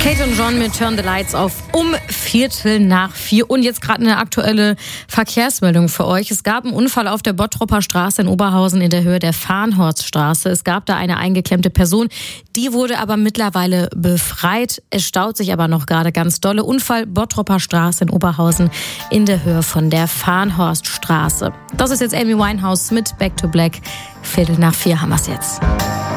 Kate und John mit Turn the Lights Off um 4:15. Und jetzt gerade eine aktuelle Verkehrsmeldung für euch. Es gab einen Unfall auf der Bottropper Straße in Oberhausen in der Höhe der Farnhorststraße. Es gab da eine eingeklemmte Person. Die wurde aber mittlerweile befreit. Es staut sich aber noch gerade ganz dolle. Unfall Bottropper Straße in Oberhausen in der Höhe von der Farnhorststraße. Das ist jetzt Amy Winehouse mit Back to Black. 4:15 haben wir es jetzt.